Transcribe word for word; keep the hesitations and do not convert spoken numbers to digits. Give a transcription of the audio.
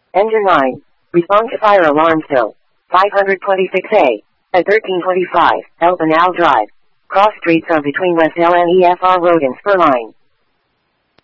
Engine nine. Respond to fire alarm still. five twenty-six A. At thirteen twenty-five, Elbanal Drive. Cross streets are between West L N E F R Road and Spur Line.